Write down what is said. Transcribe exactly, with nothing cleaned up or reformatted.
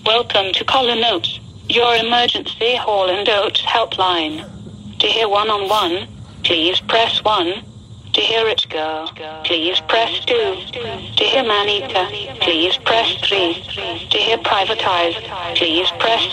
Welcome to Colin Oates, your emergency Hall and Oates helpline. To hear one-on-one, please press one. To hear it go, please press two. To hear Manika, please press three. To hear privatize, please press